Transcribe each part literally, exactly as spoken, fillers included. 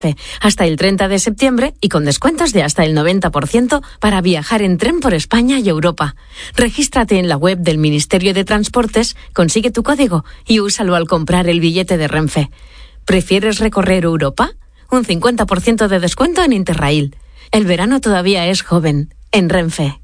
hasta el treinta de septiembre y con descuentos de hasta el noventa por ciento para viajar en tren por España y Europa. Regístrate en la web del Ministerio de Transportes, consigue tu código y úsalo al comprar el billete de Renfe. ¿Prefieres recorrer Europa? Un cincuenta por ciento de descuento en Interrail. El verano todavía es joven. En Renfe.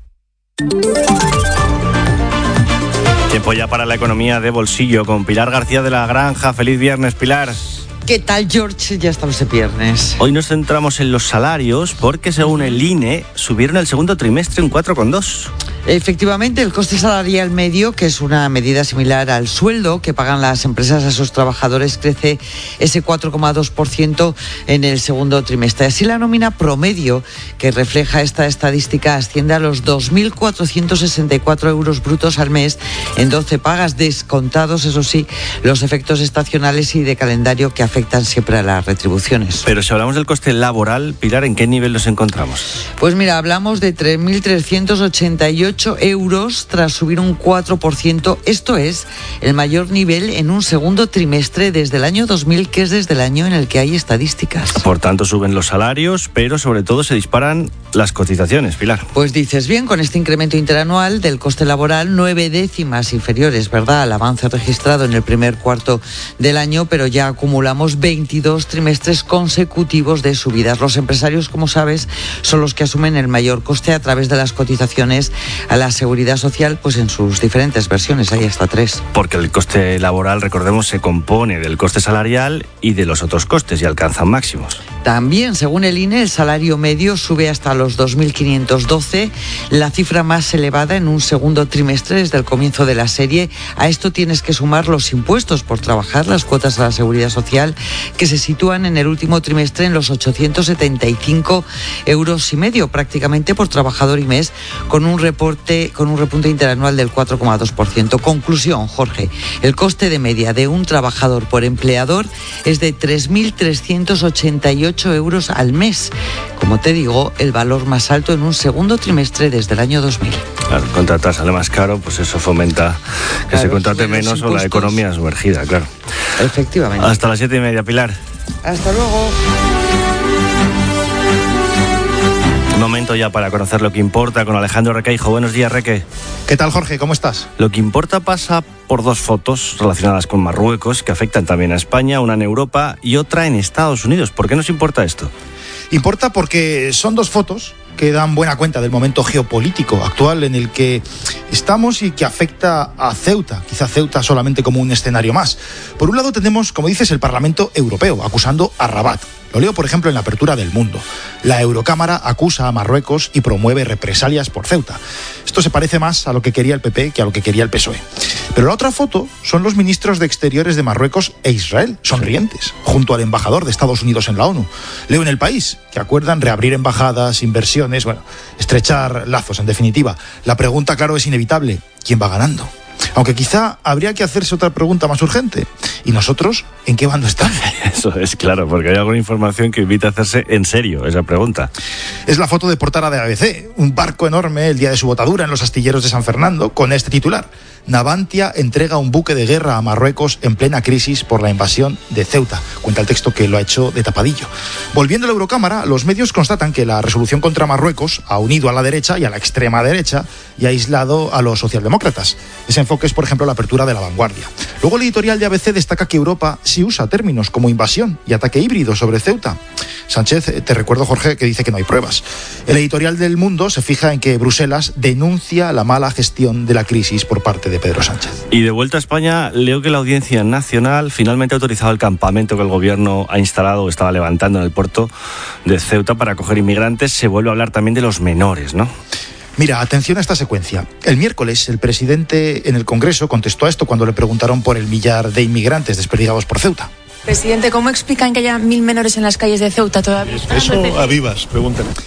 Tiempo ya para la economía de bolsillo con Pilar García de la Granja. Feliz viernes, Pilar. ¿Qué tal, George? Ya estamos de viernes. Hoy nos centramos en los salarios porque, según el I N E, subieron el segundo trimestre un cuatro coma dos. Efectivamente, el coste salarial medio, que es una medida similar al sueldo que pagan las empresas a sus trabajadores, crece ese cuatro coma dos por ciento en el segundo trimestre. Así, la nómina promedio, que refleja esta estadística, asciende a los dos mil cuatrocientos sesenta y cuatro euros brutos al mes en doce pagas, descontados, eso sí, los efectos estacionales y de calendario que afectan siempre a las retribuciones. Pero si hablamos del coste laboral, Pilar, ¿en qué nivel nos encontramos? Pues mira, hablamos de tres mil trescientos ochenta y ocho euros tras subir un cuatro por ciento. Esto es el mayor nivel en un segundo trimestre desde el año dos mil, que es desde el año en el que hay estadísticas. Por tanto, suben los salarios, pero sobre todo se disparan las cotizaciones, Pilar. Pues dices bien, con este incremento interanual del coste laboral, nueve décimas inferiores, ¿verdad?, al avance registrado en el primer cuarto del año, pero ya acumulamos veintidós trimestres consecutivos de subidas. Los empresarios, como sabes, son los que asumen el mayor coste a través de las cotizaciones a la Seguridad Social, pues en sus diferentes versiones, hay hasta tres. Porque el coste laboral, recordemos, se compone del coste salarial y de los otros costes y alcanzan máximos. También, según el I N E, el salario medio sube hasta los dos mil quinientos doce, la cifra más elevada en un segundo trimestre desde el comienzo de la serie. A esto tienes que sumar los impuestos por trabajar, las cuotas a la Seguridad Social, que se sitúan en el último trimestre en los ochocientos setenta y cinco euros y medio, prácticamente por trabajador y mes, con un reporte, con un repunte interanual del cuatro coma dos por ciento. Conclusión, Jorge, el coste de media de un trabajador por empleador es de tres mil trescientos ochenta y ocho euros al mes. Como te digo, el valor más alto en un segundo trimestre desde el año dos mil. Claro, contratar sale más caro, pues eso fomenta que claro, se contrate menos o la economía sumergida, claro. Efectivamente. Hasta las siete y media, Pilar. Hasta luego. Momento ya para conocer lo que importa con Alejandro Requeijo. Buenos días, Reque. ¿Qué tal, Jorge? ¿Cómo estás? Lo que importa pasa por dos fotos relacionadas con Marruecos que afectan también a España, una en Europa y otra en Estados Unidos. ¿Por qué nos importa esto? Importa porque son dos fotos que dan buena cuenta del momento geopolítico actual en el que estamos y que afecta a Ceuta, quizá Ceuta solamente como un escenario más. Por un lado tenemos, como dices, el Parlamento Europeo acusando a Rabat. Lo leo, por ejemplo, en la apertura del Mundo. La Eurocámara acusa a Marruecos y promueve represalias por Ceuta. Esto se parece más a lo que quería el P P que a lo que quería el P S O E. Pero la otra foto son los ministros de Exteriores de Marruecos e Israel, sonrientes, junto al embajador de Estados Unidos en la ONU. Leo en El País que acuerdan reabrir embajadas, inversiones, bueno, estrechar lazos, en definitiva. La pregunta, claro, es inevitable. ¿Quién va ganando? Aunque quizá habría que hacerse otra pregunta más urgente. ¿Y nosotros en qué bando estamos? Eso es claro, porque hay alguna información que invita a hacerse en serio esa pregunta. Es la foto de portada de A B C. Un barco enorme el día de su botadura en los astilleros de San Fernando con este titular: Navantia entrega un buque de guerra a Marruecos en plena crisis por la invasión de Ceuta. Cuenta el texto que lo ha hecho de tapadillo. Volviendo a la Eurocámara, los medios constatan que la resolución contra Marruecos ha unido a la derecha y a la extrema derecha y ha aislado a los socialdemócratas. Ese enfoque es, por ejemplo, la apertura de La Vanguardia. Luego el editorial de A B C destaca que Europa sí usa términos como invasión y ataque híbrido sobre Ceuta. Sánchez, te recuerdo, Jorge, que dice que no hay pruebas. El editorial del Mundo se fija en que Bruselas denuncia la mala gestión de la crisis por parte de Pedro Sánchez. Y de vuelta a España, leo que la Audiencia Nacional finalmente ha autorizado el campamento que el gobierno ha instalado o estaba levantando en el puerto de Ceuta para acoger inmigrantes. Se vuelve a hablar también de los menores, ¿no? Mira, atención a esta secuencia. El miércoles, el presidente en el Congreso contestó a esto cuando le preguntaron por el millar de inmigrantes desperdigados por Ceuta. Presidente, ¿cómo explican que haya mil menores en las calles de Ceuta todavía? Eso a vivas, pregúntale.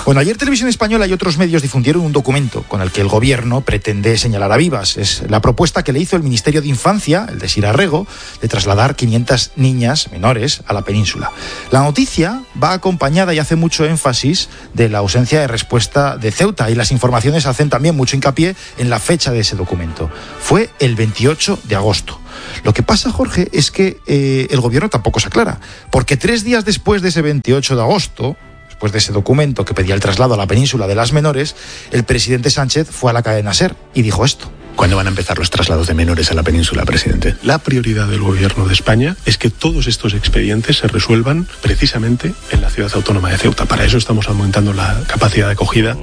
Bueno, ayer Televisión Española y otros medios difundieron un documento con el que el gobierno pretende señalar a Vivas. Es la propuesta que le hizo el Ministerio de Infancia, el de Sira Rego, de trasladar quinientas niñas menores a la península. La noticia va acompañada y hace mucho énfasis de la ausencia de respuesta de Ceuta, y las informaciones hacen también mucho hincapié en la fecha de ese documento. Fue el veintiocho de agosto. Lo que pasa, Jorge, es que eh, el gobierno tampoco se aclara, porque tres días después de ese veintiocho de agosto, después de ese documento que pedía el traslado a la península de las menores, el presidente Sánchez fue a la cadena SER y dijo esto. ¿Cuándo van a empezar los traslados de menores a la península, presidente? La prioridad del gobierno de España es que todos estos expedientes se resuelvan precisamente en la ciudad autónoma de Ceuta. Para eso estamos aumentando la capacidad de acogida.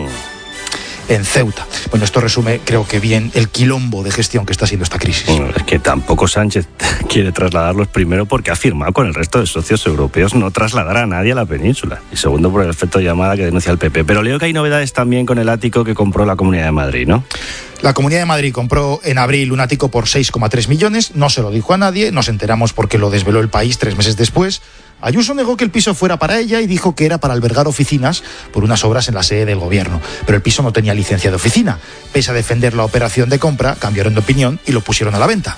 En Ceuta. Bueno, esto resume, creo que bien, el quilombo de gestión que está siendo esta crisis. Bueno, es que tampoco Sánchez quiere trasladarlos, primero porque ha firmado con el resto de socios europeos no trasladar a nadie a la península, y segundo por el efecto llamada que denuncia el P P. Pero leo que hay novedades también con el ático que compró la Comunidad de Madrid, ¿no? La Comunidad de Madrid compró en abril un ático por seis coma tres millones, no se lo dijo a nadie, nos enteramos porque lo desveló El País tres meses después. Ayuso negó que el piso fuera para ella y dijo que era para albergar oficinas por unas obras en la sede del gobierno. Pero el piso no tenía licencia de oficina. Pese a defender la operación de compra, cambiaron de opinión y lo pusieron a la venta.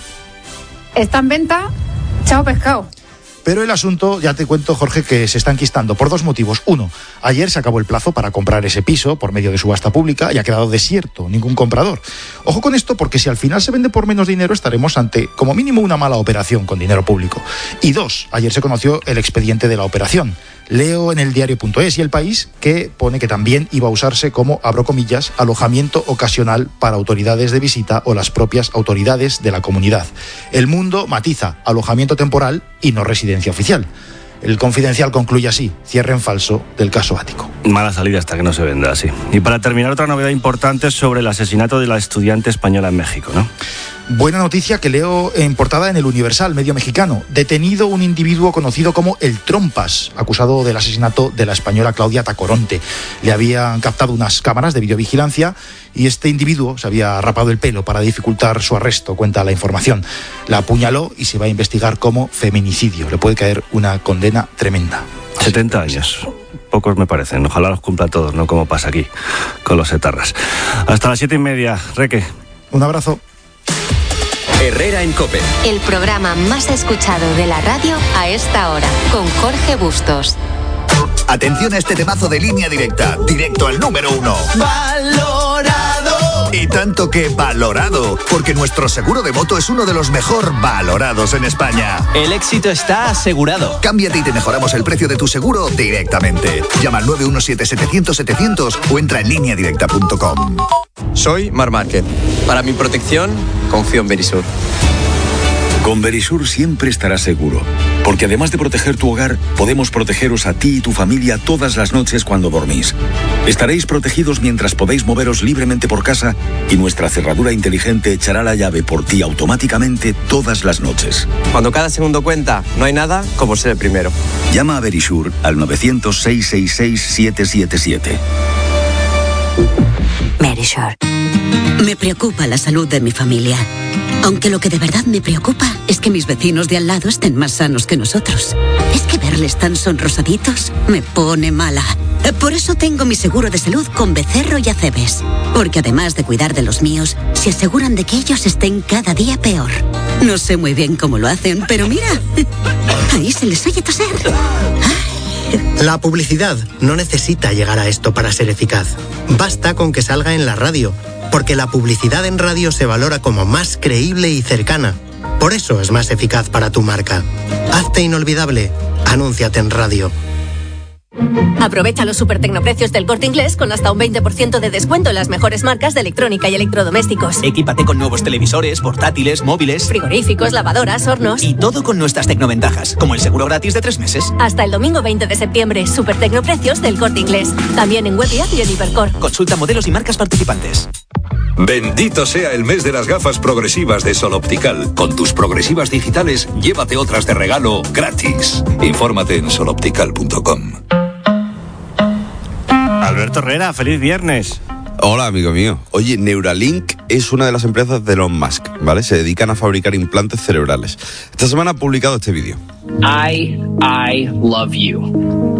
Está en venta, chao pescado. Pero el asunto, ya te cuento, Jorge, que se está enquistando por dos motivos. Uno, ayer se acabó el plazo para comprar ese piso por medio de subasta pública y ha quedado desierto, ningún comprador. Ojo con esto, porque si al final se vende por menos dinero estaremos ante, como mínimo, una mala operación con dinero público. Y dos, ayer se conoció el expediente de la operación. Leo en el diario punto es y El País que pone que también iba a usarse como, abro comillas, alojamiento ocasional para autoridades de visita o las propias autoridades de la comunidad. El Mundo matiza alojamiento temporal y no residencia oficial. El Confidencial concluye así, cierre en falso del caso ático. Mala salida hasta que no se venda así. Y para terminar, otra novedad importante sobre el asesinato de la estudiante española en México, ¿no? Buena noticia que leo en portada en El Universal, medio mexicano. Detenido un individuo conocido como El Trompas, acusado del asesinato de la española Claudia Tacoronte. Le habían captado unas cámaras de videovigilancia y este individuo se había rapado el pelo para dificultar su arresto, cuenta la información. La apuñaló y se va a investigar como feminicidio. Le puede caer una condena tremenda. setenta años. Pocos me parecen. Ojalá los cumpla todos, no como pasa aquí con los etarras. Hasta las siete y media. Reque. Un abrazo. Herrera en COPE. El programa más escuchado de la radio a esta hora, con Jorge Bustos. Atención a este temazo de Línea Directa, directo al número uno. ¡Valorado! Y tanto que valorado, porque nuestro seguro de moto es uno de los mejor valorados en España. El éxito está asegurado. Cámbiate y te mejoramos el precio de tu seguro directamente. Llama al nueve uno siete setecientos setecientos o entra en línea directa punto com. Soy Mar Márquez. Para mi protección, confío en Verisur. Con Verisur siempre estarás seguro, porque además de proteger tu hogar, podemos protegeros a ti y tu familia todas las noches cuando dormís. Estaréis protegidos mientras podéis moveros libremente por casa y nuestra cerradura inteligente echará la llave por ti automáticamente todas las noches. Cuando cada segundo cuenta, no hay nada como ser el primero. Llama a Verisur al nueve cero cero, seis seis seis, siete siete siete. Verisur. Me preocupa la salud de mi familia. Aunque lo que de verdad me preocupa es que mis vecinos de al lado estén más sanos que nosotros. Es que verles tan sonrosaditos me pone mala. Por eso tengo mi seguro de salud con Becerro y Acebes. Porque además de cuidar de los míos, se aseguran de que ellos estén cada día peor. No sé muy bien cómo lo hacen, pero mira, ahí se les oye toser. La publicidad no necesita llegar a esto para ser eficaz. Basta con que salga en la radio, porque la publicidad en radio se valora como más creíble y cercana. Por eso es más eficaz para tu marca. Hazte inolvidable. Anúnciate en radio. Aprovecha los super tecnoprecios del Corte Inglés con hasta un veinte por ciento de descuento en las mejores marcas de electrónica y electrodomésticos. Equípate con nuevos televisores, portátiles, móviles, frigoríficos, lavadoras, hornos. Y todo con nuestras tecnoventajas, como el seguro gratis de tres meses. Hasta el domingo veinte de septiembre, super tecnoprecios del Corte Inglés. También en web y app y en Hipercor. Consulta modelos y marcas participantes. Bendito sea el mes de las gafas progresivas de Sol Optical. Con tus progresivas digitales, llévate otras de regalo gratis. Infórmate en sol optical punto com. Alberto Herrera, feliz viernes. Hola, amigo mío. Oye, Neuralink es una de las empresas de Elon Musk, ¿vale? Se dedican a fabricar implantes cerebrales. Esta semana ha publicado este vídeo. I, I love you.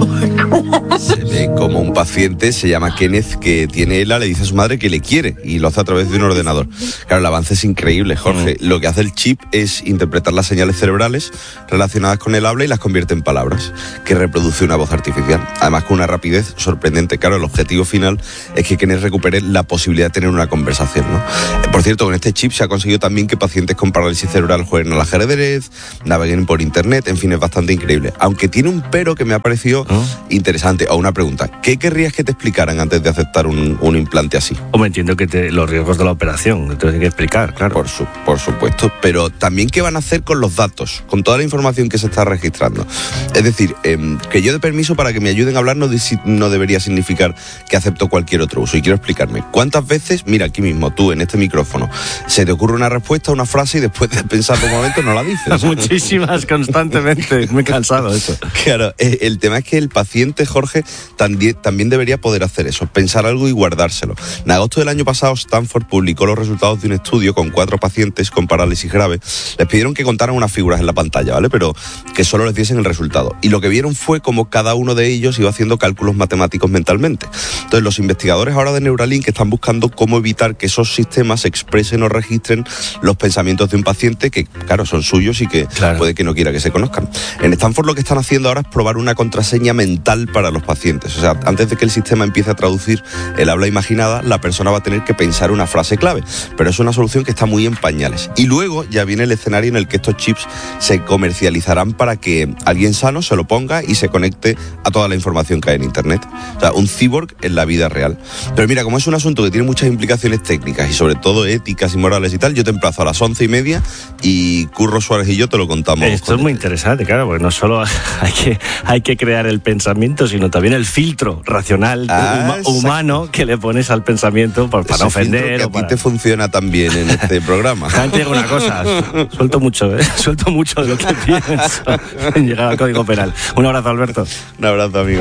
Se ve como un paciente, se llama Kenneth, que tiene ELA, le dice a su madre que le quiere y lo hace a través de un ordenador. Claro, el avance es increíble, Jorge. Mm. Lo que hace el chip es interpretar las señales cerebrales relacionadas con el habla y las convierte en palabras, que reproduce una voz artificial. Además, con una rapidez sorprendente. Claro, el objetivo final es que Kenneth recupere la posibilidad de tener una conversación, ¿no? Por cierto, con este chip se ha conseguido también que pacientes con parálisis cerebral jueguen al ajedrez, naveguen por internet, en fin, es bastante increíble. Aunque tiene un pero que me ha parecido ¿Oh? interesante. O una pregunta, ¿qué querrías que te explicaran antes de aceptar un, un implante así? O me entiendo que te, los riesgos de la operación, te tienen que explicar, claro. Por, su, por supuesto, pero también qué van a hacer con los datos, con toda la información que se está registrando. Es decir, eh, que yo dé permiso para que me ayuden a hablar no, de, no debería significar que acepto cualquier otro uso. Y quiero explicarme, ¿cuántas veces, mira aquí mismo, tú en este micrófono, se te ocurre una respuesta, una frase y después de pensar un momento no la dices? Muchísimas, constantemente, muy cansado eso. Claro, eh, el tema es que el paciente, Jorge, también, también debería poder hacer eso, pensar algo y guardárselo. En agosto del año pasado, Stanford publicó los resultados de un estudio con cuatro pacientes con parálisis grave. Les pidieron que contaran unas figuras en la pantalla, ¿vale? Pero que solo les diesen el resultado. Y lo que vieron fue cómo cada uno de ellos iba haciendo cálculos matemáticos mentalmente. Entonces, los investigadores ahora de Neuralink están buscando cómo evitar que esos sistemas expresen o registren los pensamientos de un paciente que, claro, son suyos y que claro. puede que no quiera que se conozcan. En Stanford lo que están haciendo ahora es probar una contraseña mental para los pacientes. O sea, antes de que el sistema empiece a traducir el habla imaginada, la persona va a tener que pensar una frase clave. Pero es una solución que está muy en pañales. Y luego ya viene el escenario en el que estos chips se comercializarán para que alguien sano se lo ponga y se conecte a toda la información que hay en Internet. O sea, un cyborg en la vida real. Pero mira, como es un asunto que tiene muchas implicaciones técnicas y sobre todo éticas y morales y tal, yo te emplazo a las once y media y Curro Suárez y yo te lo contamos. Esto es muy interesante, claro, porque no solo hay que, hay que crear el pensamiento, sino también el filtro racional ah, huma, humano que le pones al pensamiento para, para no ofender. Que a o para... ti te funciona también en este programa. Te digo una cosa, suelto mucho, ¿eh? Suelto mucho de lo que pienso en llegar al Código Penal. Un abrazo, Alberto. Un abrazo, amigo.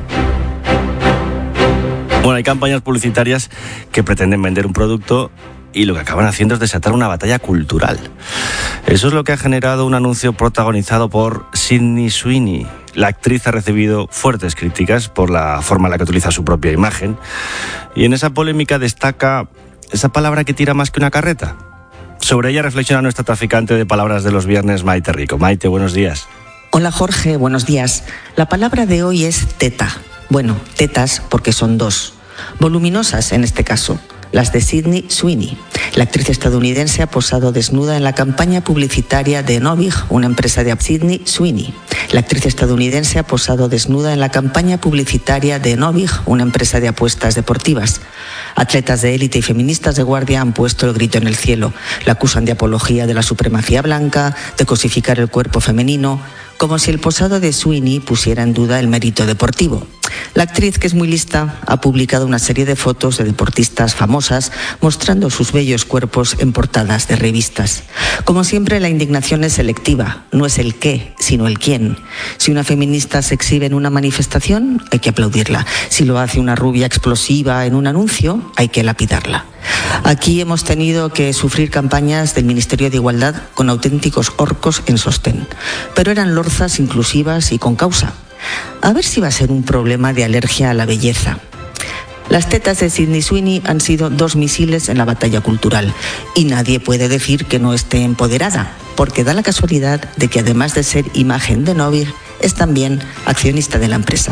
Bueno, hay campañas publicitarias que pretenden vender un producto y lo que acaban haciendo es desatar una batalla cultural. Eso es lo que ha generado un anuncio protagonizado por Sydney Sweeney. La actriz ha recibido fuertes críticas por la forma en la que utiliza su propia imagen. Y en esa polémica destaca esa palabra que tira más que una carreta. Sobre ella reflexiona nuestra traficante de palabras de los viernes, Maite Rico. Maite, buenos días. Hola Jorge, buenos días. La palabra de hoy es teta. Bueno, tetas porque son dos. Voluminosas en este caso. Las de Sydney Sweeney. La actriz estadounidense ha posado desnuda en la campaña publicitaria de Novig, una empresa de Sydney Sweeney. La actriz estadounidense ha posado desnuda en la campaña publicitaria de Novig, una empresa de apuestas deportivas. Atletas de élite y feministas de guardia han puesto el grito en el cielo. La acusan de apología de la supremacía blanca, de cosificar el cuerpo femenino, como si el posado de Sweeney pusiera en duda el mérito deportivo. La actriz, que es muy lista, ha publicado una serie de fotos de deportistas famosas mostrando sus bellos cuerpos en portadas de revistas. Como siempre, la indignación es selectiva, no es el qué, sino el quién. Si una feminista se exhibe en una manifestación, hay que aplaudirla. Si lo hace una rubia explosiva en un anuncio, hay que lapidarla. Aquí hemos tenido que sufrir campañas del Ministerio de Igualdad con auténticos orcos en sostén. Pero eran lorzas inclusivas y con causa. A ver si va a ser un problema de alergia a la belleza. Las tetas de Sydney Sweeney han sido dos misiles en la batalla cultural y nadie puede decir que no esté empoderada, porque da la casualidad de que además de ser imagen de Novig, es también accionista de la empresa.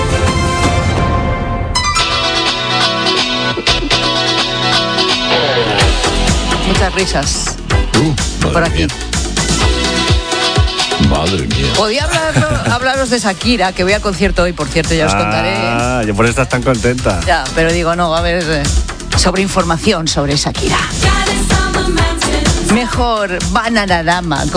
Muchas risas uh, por aquí. Mía. Madre mía. Podía hablar, hablaros de Shakira, que voy a concierto hoy, por cierto, ya os contaré. Ah, yo por eso estás tan contenta. Ya, pero digo, no, a ver, eh, sobre información sobre Shakira. Mejor Bananarama.